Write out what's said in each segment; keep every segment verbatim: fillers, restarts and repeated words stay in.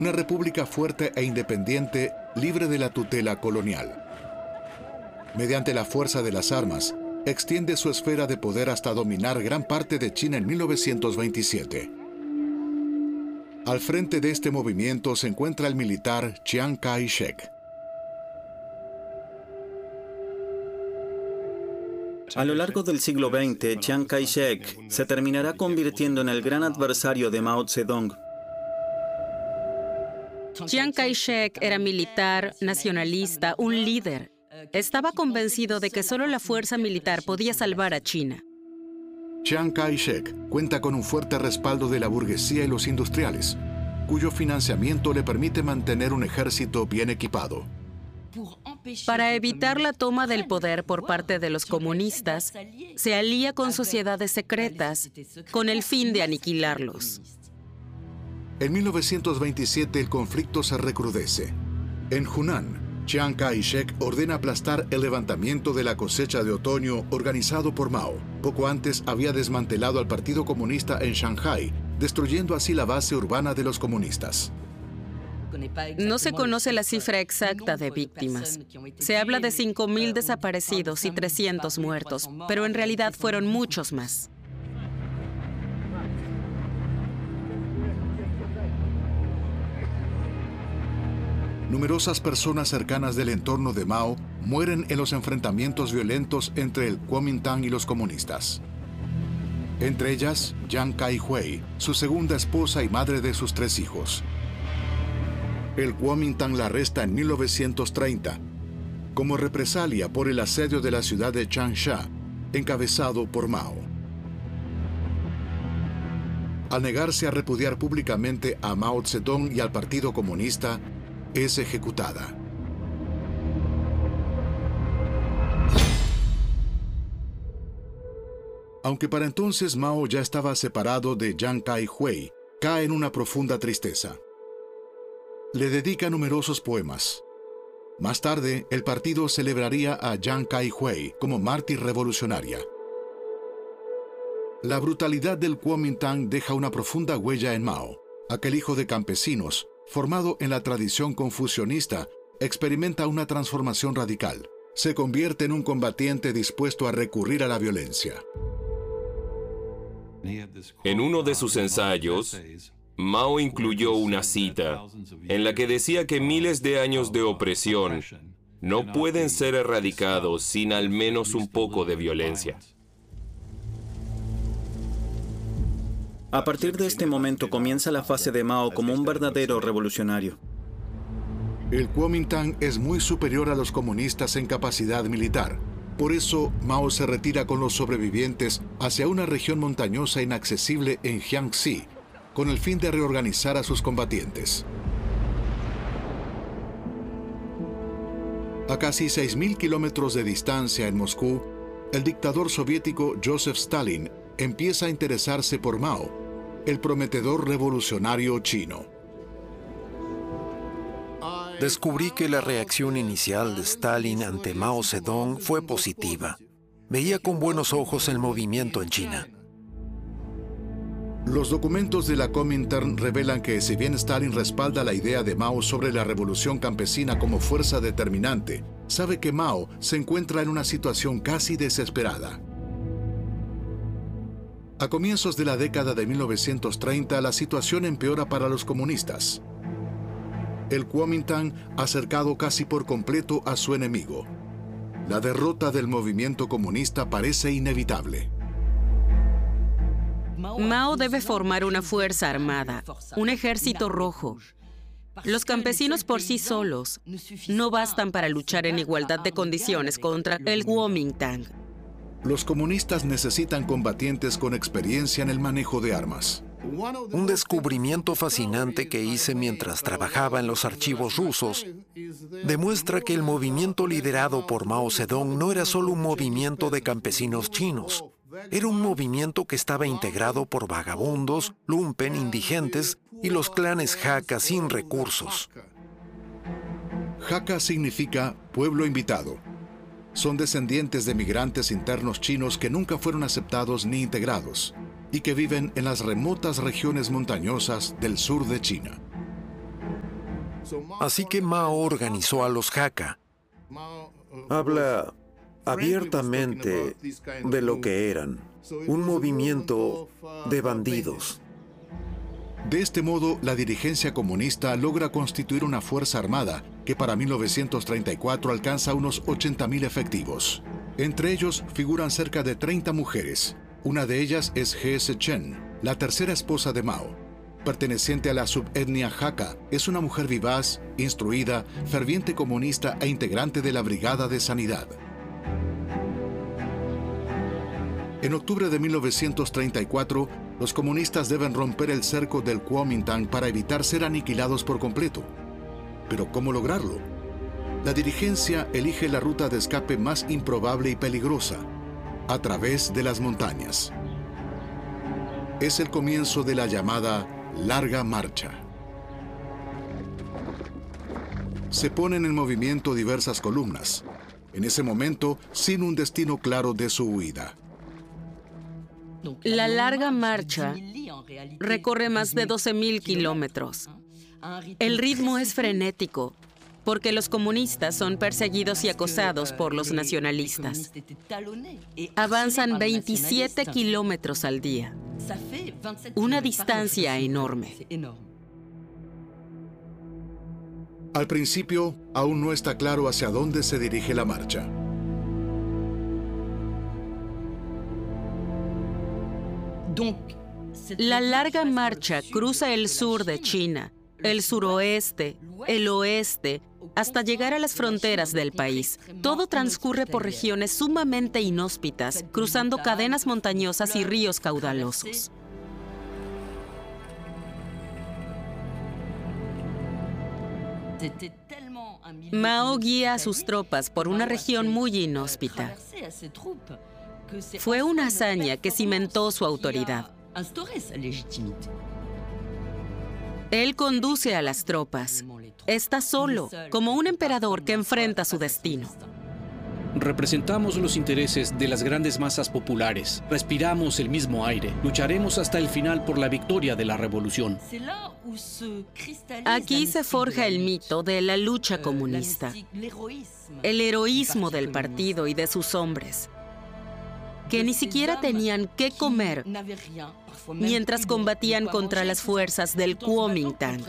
una república fuerte e independiente, libre de la tutela colonial. Mediante la fuerza de las armas, extiende su esfera de poder hasta dominar gran parte de China en mil novecientos veintisiete. Al frente de este movimiento se encuentra el militar Chiang Kai-shek. A lo largo del siglo veinte, Chiang Kai-shek se terminará convirtiendo en el gran adversario de Mao Zedong. Chiang Kai-shek era militar, nacionalista, un líder. Estaba convencido de que solo la fuerza militar podía salvar a China. Chiang Kai-shek cuenta con un fuerte respaldo de la burguesía y los industriales, cuyo financiamiento le permite mantener un ejército bien equipado. Para evitar la toma del poder por parte de los comunistas, se alía con sociedades secretas con el fin de aniquilarlos. En mil novecientos veintisiete el conflicto se recrudece. En Hunan, Chiang Kai-shek ordena aplastar el levantamiento de la cosecha de otoño organizado por Mao. Poco antes había desmantelado al Partido Comunista en Shanghái, destruyendo así la base urbana de los comunistas. No se conoce la cifra exacta de víctimas. Se habla de cinco mil desaparecidos y trescientos muertos, pero en realidad fueron muchos más. Numerosas personas cercanas del entorno de Mao mueren en los enfrentamientos violentos entre el Kuomintang y los comunistas. Entre ellas, Yang Kai-huei, su segunda esposa y madre de sus tres hijos. El Kuomintang la arresta en mil novecientos treinta, como represalia por el asedio de la ciudad de Changsha, encabezado por Mao. Al negarse a repudiar públicamente a Mao Zedong y al Partido Comunista, es ejecutada. Aunque para entonces Mao ya estaba separado de Yang Kai-huei, cae en una profunda tristeza. Le dedica numerosos poemas. Más tarde, el partido celebraría a Yang Kai-huei como mártir revolucionaria. La brutalidad del Kuomintang deja una profunda huella en Mao. Aquel hijo de campesinos, formado en la tradición confucionista, experimenta una transformación radical. Se convierte en un combatiente dispuesto a recurrir a la violencia. En uno de sus ensayos, Mao incluyó una cita en la que decía que miles de años de opresión no pueden ser erradicados sin al menos un poco de violencia. A partir de este momento comienza la fase de Mao como un verdadero revolucionario. El Kuomintang es muy superior a los comunistas en capacidad militar. Por eso, Mao se retira con los sobrevivientes hacia una región montañosa inaccesible en Jiangxi, con el fin de reorganizar a sus combatientes. A casi seis mil kilómetros de distancia en Moscú, el dictador soviético Joseph Stalin empieza a interesarse por Mao, el prometedor revolucionario chino. Descubrí que la reacción inicial de Stalin ante Mao Zedong fue positiva. Veía con buenos ojos el movimiento en China. Los documentos de la Kuomintang revelan que si bien Stalin respalda la idea de Mao sobre la revolución campesina como fuerza determinante, sabe que Mao se encuentra en una situación casi desesperada. A comienzos de la década de mil novecientos treinta, la situación empeora para los comunistas. El Kuomintang ha cercado casi por completo a su enemigo. La derrota del movimiento comunista parece inevitable. Mao debe formar una fuerza armada, un ejército rojo. Los campesinos por sí solos no bastan para luchar en igualdad de condiciones contra el Kuomintang. Los comunistas necesitan combatientes con experiencia en el manejo de armas. Un descubrimiento fascinante que hice mientras trabajaba en los archivos rusos demuestra que el movimiento liderado por Mao Zedong no era solo un movimiento de campesinos chinos. Era un movimiento que estaba integrado por vagabundos, lumpen, indigentes y los clanes Hakka sin recursos. Hakka significa pueblo invitado. Son descendientes de migrantes internos chinos que nunca fueron aceptados ni integrados y que viven en las remotas regiones montañosas del sur de China. Así que Mao organizó a los Hakka. Habla abiertamente de lo que eran, un movimiento de bandidos. De este modo, la dirigencia comunista logra constituir una fuerza armada que para mil novecientos treinta y cuatro alcanza unos ochenta mil efectivos. Entre ellos figuran cerca de treinta mujeres. Una de ellas es He Chen, la tercera esposa de Mao. Perteneciente a la subetnia Hakka, es una mujer vivaz, instruida, ferviente comunista e integrante de la Brigada de Sanidad. En octubre de mil novecientos treinta y cuatro, los comunistas deben romper el cerco del Kuomintang para evitar ser aniquilados por completo. ¿Pero cómo lograrlo? La dirigencia elige la ruta de escape más improbable y peligrosa, a través de las montañas. Es el comienzo de la llamada Larga Marcha. Se ponen en movimiento diversas columnas, en ese momento sin un destino claro de su huida. La Larga Marcha recorre más de doce mil kilómetros. El ritmo es frenético, porque los comunistas son perseguidos y acosados por los nacionalistas. Avanzan veintisiete kilómetros al día, una distancia enorme. Al principio, aún no está claro hacia dónde se dirige la marcha. La Larga Marcha cruza el sur de China, el suroeste, el oeste, hasta llegar a las fronteras del país. Todo transcurre por regiones sumamente inhóspitas, cruzando cadenas montañosas y ríos caudalosos. Mao guía a sus tropas por una región muy inhóspita. Fue una hazaña que cimentó su autoridad. Él conduce a las tropas. Está solo, como un emperador que enfrenta su destino. Representamos los intereses de las grandes masas populares. Respiramos el mismo aire. Lucharemos hasta el final por la victoria de la revolución. Aquí se forja el mito de la lucha comunista, el heroísmo del partido y de sus hombres, que ni siquiera tenían qué comer mientras combatían contra las fuerzas del Kuomintang.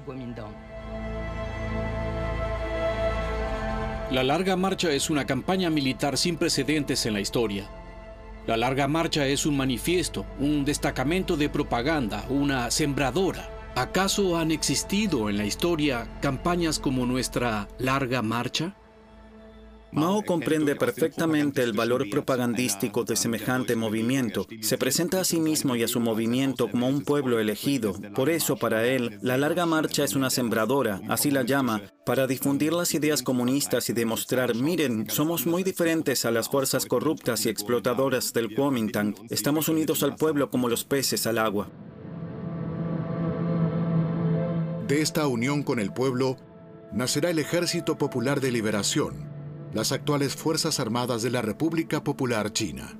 La Larga Marcha es una campaña militar sin precedentes en la historia. La Larga Marcha es un manifiesto, un destacamento de propaganda, una sembradora. ¿Acaso han existido en la historia campañas como nuestra Larga Marcha? Mao comprende perfectamente el valor propagandístico de semejante movimiento. Se presenta a sí mismo y a su movimiento como un pueblo elegido. Por eso, para él, la Larga Marcha es una sembradora, así la llama, para difundir las ideas comunistas y demostrar, miren, somos muy diferentes a las fuerzas corruptas y explotadoras del Kuomintang. Estamos unidos al pueblo como los peces al agua. De esta unión con el pueblo, nacerá el Ejército Popular de Liberación, las actuales Fuerzas Armadas de la República Popular China.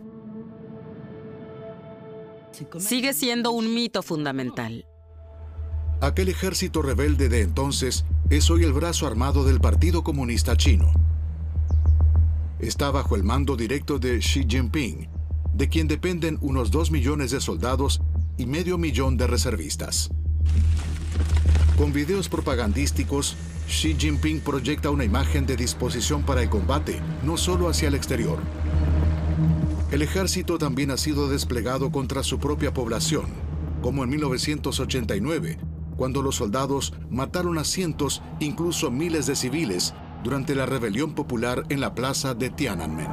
Sigue siendo un mito fundamental. Aquel ejército rebelde de entonces es hoy el brazo armado del Partido Comunista Chino. Está bajo el mando directo de Xi Jinping, de quien dependen unos dos millones de soldados y medio millón de reservistas. Con videos propagandísticos, Xi Jinping proyecta una imagen de disposición para el combate, no solo hacia el exterior. El ejército también ha sido desplegado contra su propia población, como en mil novecientos ochenta y nueve, cuando los soldados mataron a cientos, incluso miles de civiles, durante la rebelión popular en la plaza de Tiananmen.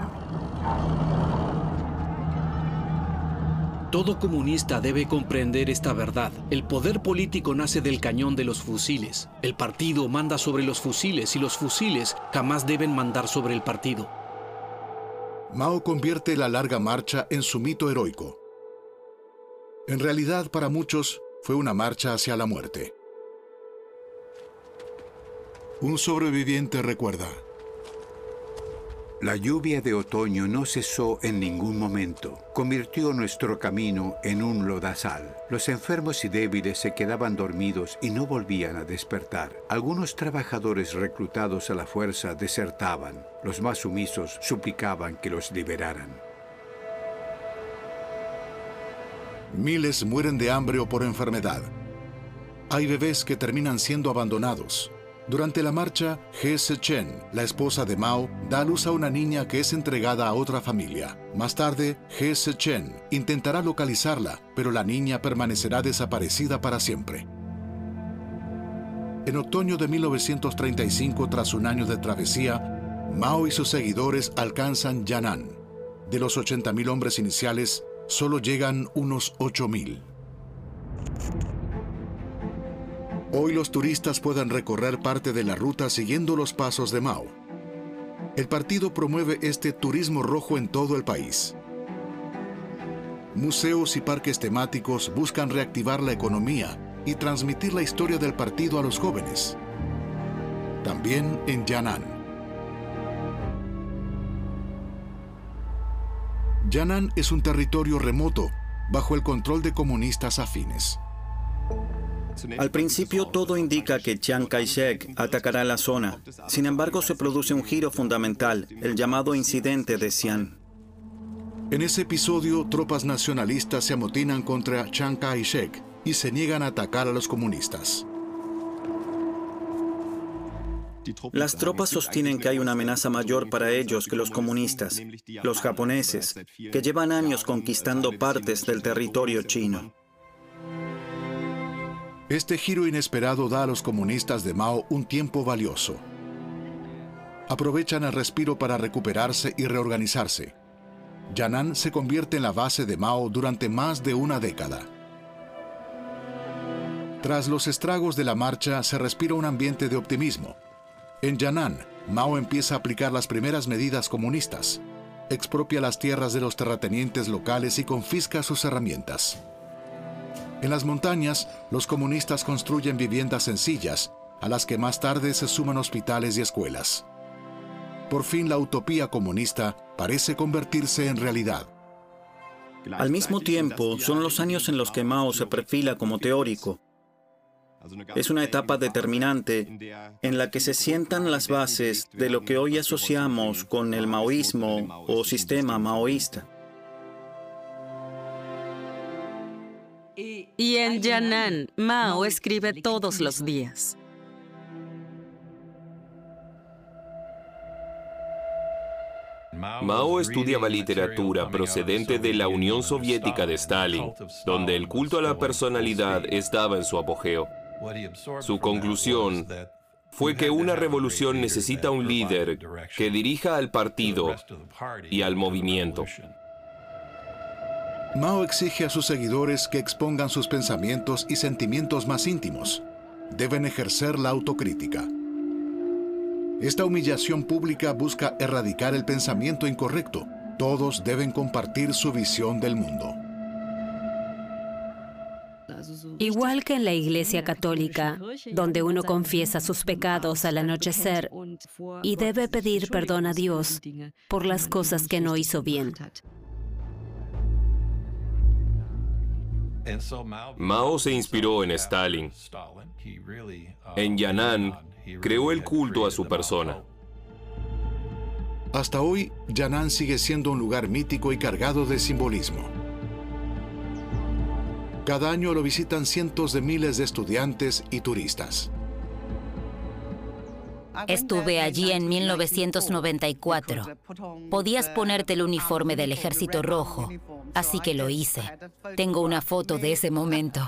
Todo comunista debe comprender esta verdad. El poder político nace del cañón de los fusiles. El partido manda sobre los fusiles y los fusiles jamás deben mandar sobre el partido. Mao convierte la Larga Marcha en su mito heroico. En realidad, para muchos, fue una marcha hacia la muerte. Un sobreviviente recuerda: La lluvia de otoño no cesó en ningún momento. Convirtió nuestro camino en un lodazal. Los enfermos y débiles se quedaban dormidos y no volvían a despertar. Algunos trabajadores reclutados a la fuerza desertaban. Los más sumisos suplicaban que los liberaran. Miles mueren de hambre o por enfermedad. Hay bebés que terminan siendo abandonados. Durante la marcha, He Se-chen, la esposa de Mao, da a luz a una niña que es entregada a otra familia. Más tarde, He Se-chen intentará localizarla, pero la niña permanecerá desaparecida para siempre. En otoño de mil novecientos treinta y cinco, tras un año de travesía, Mao y sus seguidores alcanzan Yan'an. De los ochenta mil hombres iniciales, solo llegan unos ocho mil. Hoy los turistas pueden recorrer parte de la ruta siguiendo los pasos de Mao. El partido promueve este turismo rojo en todo el país. Museos y parques temáticos buscan reactivar la economía y transmitir la historia del partido a los jóvenes. También en Yan'an. Yan'an es un territorio remoto, bajo el control de comunistas afines. Al principio todo indica que Chiang Kai-shek atacará la zona. Sin embargo, se produce un giro fundamental, el llamado incidente de Xi'an. En ese episodio, tropas nacionalistas se amotinan contra Chiang Kai-shek y se niegan a atacar a los comunistas. Las tropas sostienen que hay una amenaza mayor para ellos que los comunistas, los japoneses, que llevan años conquistando partes del territorio chino. Este giro inesperado da a los comunistas de Mao un tiempo valioso. Aprovechan el respiro para recuperarse y reorganizarse. Yan'an se convierte en la base de Mao durante más de una década. Tras los estragos de la marcha, se respira un ambiente de optimismo. En Yan'an, Mao empieza a aplicar las primeras medidas comunistas. Expropia las tierras de los terratenientes locales y confisca sus herramientas. En las montañas, los comunistas construyen viviendas sencillas, a las que más tarde se suman hospitales y escuelas. Por fin la utopía comunista parece convertirse en realidad. Al mismo tiempo, son los años en los que Mao se perfila como teórico. Es una etapa determinante en la que se sientan las bases de lo que hoy asociamos con el maoísmo o sistema maoísta. Y en Yan'an, Mao escribe todos los días. Mao estudiaba literatura procedente de la Unión Soviética de Stalin, donde el culto a la personalidad estaba en su apogeo. Su conclusión fue que una revolución necesita un líder que dirija al partido y al movimiento. Mao exige a sus seguidores que expongan sus pensamientos y sentimientos más íntimos. Deben ejercer la autocrítica. Esta humillación pública busca erradicar el pensamiento incorrecto. Todos deben compartir su visión del mundo. Igual que en la Iglesia Católica, donde uno confiesa sus pecados al anochecer y debe pedir perdón a Dios por las cosas que no hizo bien. Mao se inspiró en Stalin. En Yan'an, creó el culto a su persona. Hasta hoy, Yan'an sigue siendo un lugar mítico y cargado de simbolismo. Cada año lo visitan cientos de miles de estudiantes y turistas. Estuve allí en mil novecientos noventa y cuatro. Podías ponerte el uniforme del Ejército Rojo, así que lo hice. Tengo una foto de ese momento.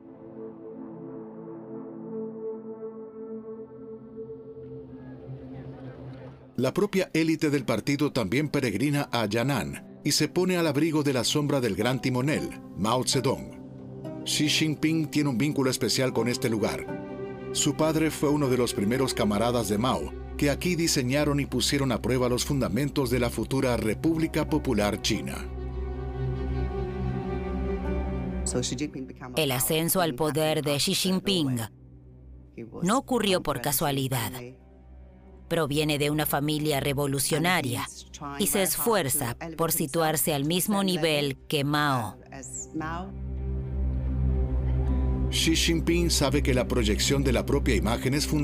La propia élite del partido también peregrina a Yan'an y se pone al abrigo de la sombra del gran timonel, Mao Zedong. Xi Jinping tiene un vínculo especial con este lugar. Su padre fue uno de los primeros camaradas de Mao, que aquí diseñaron y pusieron a prueba los fundamentos de la futura República Popular China. El ascenso al poder de Xi Jinping no ocurrió por casualidad. Proviene de una familia revolucionaria y se esfuerza por situarse al mismo nivel que Mao. Xi Jinping sabe que la proyección de la propia imagen es fundamental.